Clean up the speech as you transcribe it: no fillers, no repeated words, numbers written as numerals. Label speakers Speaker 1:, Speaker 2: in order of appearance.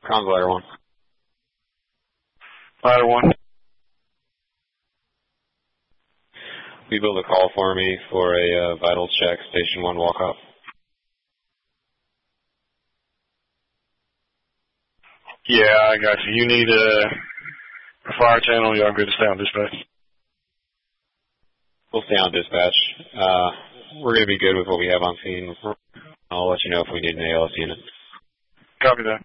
Speaker 1: Con's ladder 1.
Speaker 2: Ladder 1.
Speaker 1: Will you build a call for me for a vital check, Station 1 walk-off?
Speaker 2: Yeah, I got you. You need a fire channel. You're good to stay on dispatch.
Speaker 1: We'll stay on dispatch. We're going to be good with what we have on scene. I'll let you know if we need an ALS unit.
Speaker 2: Copy that.